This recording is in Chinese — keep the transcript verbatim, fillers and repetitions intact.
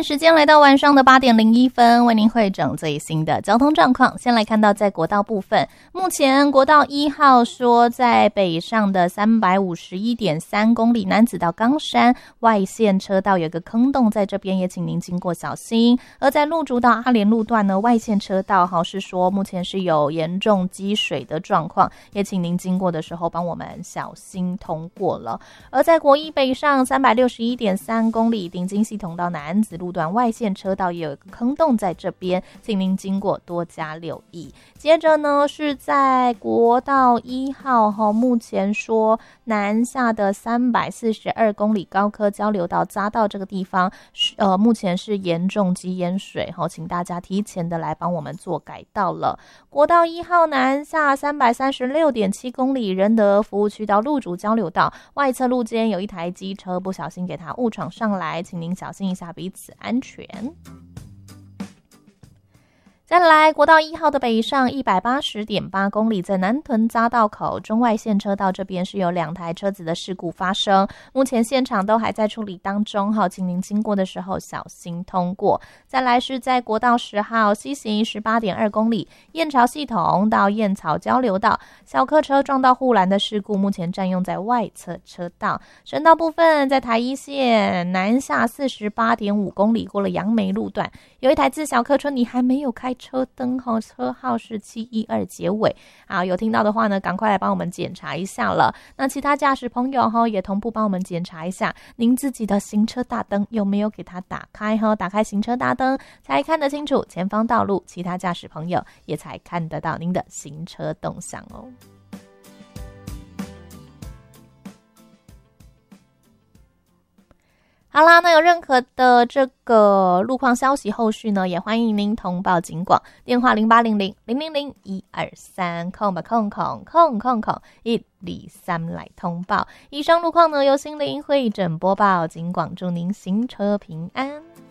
时间来到晚上的八点零一分，为您汇整最新的交通状况。先来看到在国道部分，目前国道一号说在北上的三百五十一点三公里南子到冈山外线车道有个坑洞，在这边也请您经过小心。而在路竹到阿莲路段呢，外线车道哈是说目前是有严重积水的状况，也请您经过的时候帮我们小心通过了。而在国一北上三百六十一点三公里顶金系统到南子路段外线车道也有一个坑洞在这边，请您经过多加留意。接着呢是在国道一号哈，目前说南下的三百四十二公里高科交流道匝道这个地方，呃，目前是严重积淹水哈，请大家提前的来帮我们做改道了。国道一号南下三百三十六点七公里仁德服务区到路竹交流道外侧路肩有一台机车不小心给它误闯上来，请您小心一下，彼此安全。再来国道一号的北上一百八十点八公里，在南屯匝道口中外线车道这边是有两台车子的事故发生，目前现场都还在处理当中，好，请您经过的时候小心通过。再来是在国道十号西行十八点二公里，燕巢系统到燕巢交流道小客车撞到护栏的事故，目前占用在外侧车道。省道部分在台一线南下四十八点五公里，过了杨梅路段有一台自小客车你还没有开车灯号，车号是七一二结尾。好，有听到的话呢，赶快来帮我们检查一下了。那其他驾驶朋友哈，也同步帮我们检查一下，您自己的行车大灯有没有给它打开哈？打开行车大灯才看得清楚前方道路，其他驾驶朋友也才看得到您的行车动向哦。好啦，那有任何的这个路况消息，后续呢也欢迎您通报警广，电话零八零零零零零一二三空吧空空空空空一二三来通报。以上路况呢由心灵会诊播报，警广祝您行车平安。